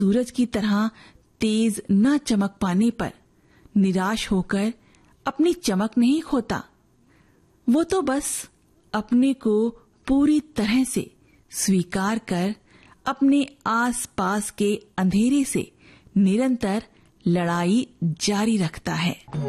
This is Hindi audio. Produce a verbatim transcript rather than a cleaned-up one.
सूरज की तरह तेज न चमक पाने पर निराश होकर अपनी चमक नहीं खोता। वो तो बस अपने को पूरी तरह से स्वीकार कर अपने आसपास के अंधेरे से निरंतर लड़ाई जारी रखता है।